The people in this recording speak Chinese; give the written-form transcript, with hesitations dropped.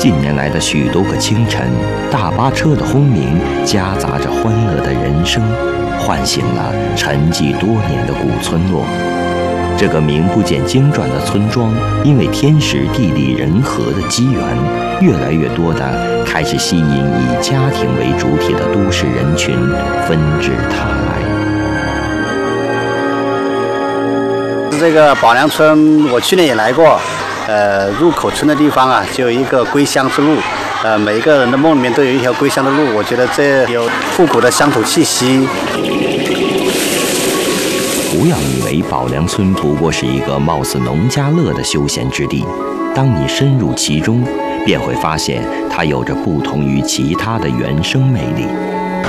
近年来的许多个清晨，大巴车的轰鸣夹杂着欢乐的人声，唤醒了沉寂多年的古村落。这个名不见经传的村庄，因为天时地利人和的机缘，越来越多的开始吸引以家庭为主体的都市人群纷至沓来。 这个宝良村，我去年也来过。入口村的地方啊，就有一个归乡之路。每一个人的梦里面都有一条归乡的路。我觉得这有复古的乡土气息。 不要以为宝良村不过是一个貌似农家乐的休闲之地，当你深入其中，便会发现它有着不同于其他的原生魅力。